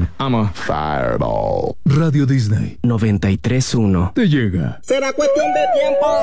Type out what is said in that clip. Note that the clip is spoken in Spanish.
Ama. Fireball. Radio Disney 93.1. te llega. Será cuestión de tiempo.